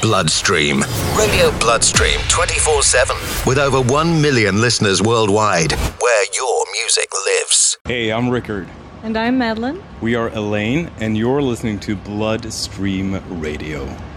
Bloodstream. Radio Bloodstream 24/7. With over 1 million listeners worldwide. Where your music lives. Hey, I'm Rickard. And I'm Madeline. We are Elaine, and you're listening to Bloodstream Radio.